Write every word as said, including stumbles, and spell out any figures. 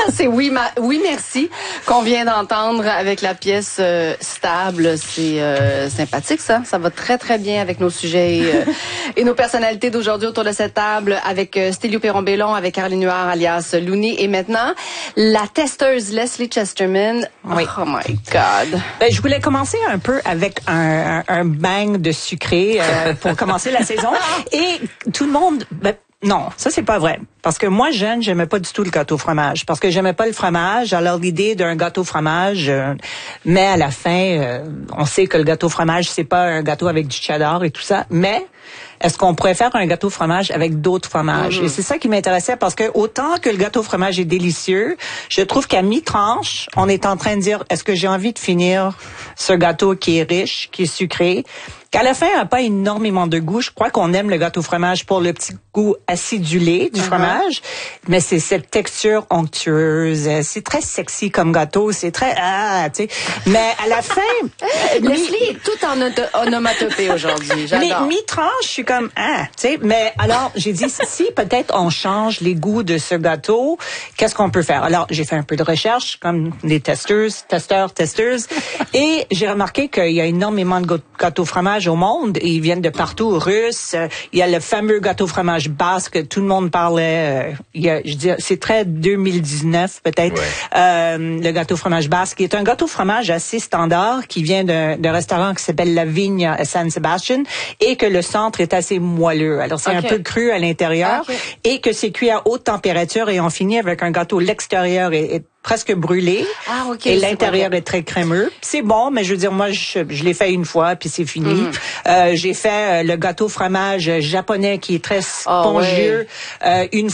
C'est oui, ma, oui merci qu'on vient d'entendre avec la pièce euh, Stable. C'est euh, sympathique ça. Ça va très très bien avec nos sujets euh, et nos personnalités d'aujourd'hui autour de cette table avec euh, Stélio Perron-Bellon, avec Caroline Huard alias Looney et maintenant la testeuse Leslie Chesterman. Oui. Oh my God. Ben, je voulais commencer un peu avec un, un, un bang de sucré euh, pour commencer la saison et tout le monde. Ben, non, ça c'est pas vrai. Parce que moi, jeune, j'aimais pas du tout le gâteau au fromage. Parce que j'aimais pas le fromage. Alors, l'idée d'un gâteau au fromage, euh, mais à la fin, euh, on sait que le gâteau au fromage, c'est pas un gâteau avec du cheddar et tout ça. Mais, est-ce qu'on pourrait faire un gâteau au fromage avec d'autres fromages? Mm-hmm. Et c'est ça qui m'intéressait parce que autant que le gâteau au fromage est délicieux, je trouve qu'à mi-tranche, on est en train de dire, est-ce que j'ai envie de finir ce gâteau qui est riche, qui est sucré? Qu'à la fin, il n'a pas énormément de goût. Je crois qu'on aime le gâteau au fromage pour le petit goût acidulé du uh-huh. fromage, mais c'est cette texture onctueuse. C'est très sexy comme gâteau. C'est très ah, tu sais. Mais à la fin, Leslie est tout en auto- onomatopée aujourd'hui. J'adore. Mais mi-tranche, je suis comme ah, tu sais. Mais alors, j'ai dit si peut-être on change les goûts de ce gâteau, qu'est-ce qu'on peut faire? Alors, j'ai fait un peu de recherche, comme des testeuses, testeurs, testeuses, et j'ai remarqué qu'il y a énormément de gâteaux au fromage au monde, et ils viennent de partout, russes. Il y a le fameux gâteau fromage basque, tout le monde parlait. Euh, il y a, je dis, c'est très deux mille dix-neuf peut-être. Ouais. Euh, le gâteau fromage basque, qui est un gâteau fromage assez standard, qui vient d'un, d'un restaurant qui s'appelle La Vigne à San Sebastian, et que le centre est assez moelleux. Alors c'est okay. un peu cru à l'intérieur, okay. et que c'est cuit à haute température, et on finit avec un gâteau. L'extérieur est, est presque brûlé. Ah, okay, et l'intérieur est très crémeux. C'est bon, mais je veux dire, moi, je, je l'ai fait une fois, puis c'est fini. Mm. Euh, j'ai fait euh, le gâteau fromage japonais qui est très spongieux. Oh, ouais. euh, une